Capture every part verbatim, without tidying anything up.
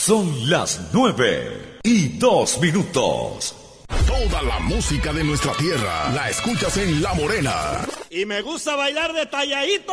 Son las nueve y dos minutos. Toda la música de nuestra tierra la escuchas en La Morena. Y me gusta bailar de talladito.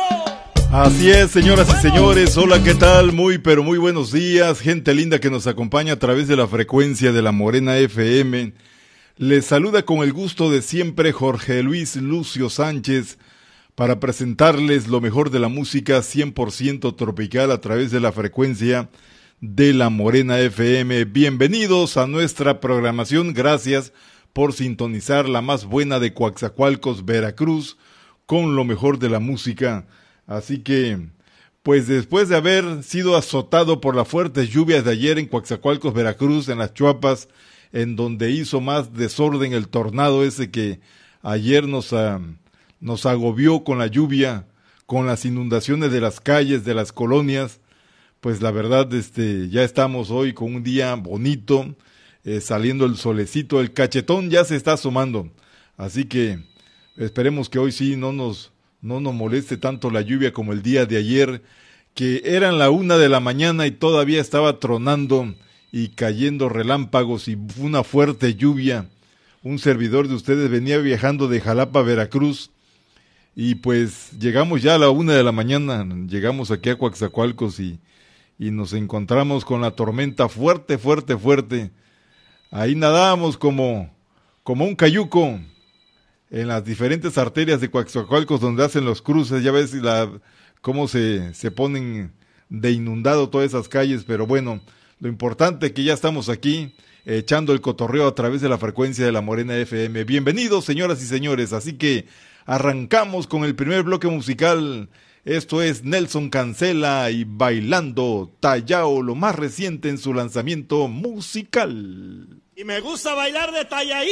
Así es, señoras y señores, hola, ¿qué tal? Muy, pero muy buenos días, gente linda que nos acompaña a través de la frecuencia de La Morena F M. Les saluda con el gusto de siempre Jorge Luis Lucio Sánchez para presentarles lo mejor de la música cien por ciento tropical a través de la frecuencia de La Morena F M. Bienvenidos a nuestra programación, gracias por sintonizar la más buena de Coatzacoalcos, Veracruz, con lo mejor de la música. Así que, pues después de haber sido azotado por las fuertes lluvias de ayer en Coatzacoalcos, Veracruz, en las Chuapas, en donde hizo más desorden el tornado ese que ayer nos, uh, nos agobió con la lluvia, con las inundaciones de las calles, de las colonias, pues la verdad este, ya estamos hoy con un día bonito, eh, saliendo el solecito, el cachetón ya se está asomando, así que esperemos que hoy sí no nos... no nos moleste tanto la lluvia como el día de ayer, que eran la una de la mañana y todavía estaba tronando y cayendo relámpagos y una fuerte lluvia. Un servidor de ustedes venía viajando de Jalapa a Veracruz y pues llegamos ya a la una de la mañana, llegamos aquí a Coatzacoalcos y, y nos encontramos con la tormenta fuerte, fuerte, fuerte. Ahí nadábamos como, como un cayuco en las diferentes arterias de Coatzacoalcos donde hacen los cruces, ya ves la, cómo se, se ponen de inundado todas esas calles, pero bueno, lo importante es que ya estamos aquí, eh, echando el cotorreo a través de la frecuencia de La Morena F M. Bienvenidos, señoras y señores, así que arrancamos con el primer bloque musical. Esto es Nelson Cancela y Bailando Tallao, lo más reciente en su lanzamiento musical. Y me gusta bailar de talladito.